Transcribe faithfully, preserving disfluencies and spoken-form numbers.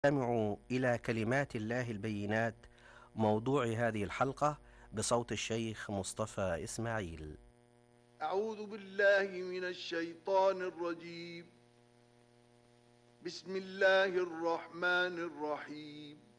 نستمع إلى كلمات الله البينات. موضوع هذه الحلقة بصوت الشيخ مصطفى إسماعيل. أعوذ بالله من الشيطان الرجيم. بسم الله الرحمن الرحيم.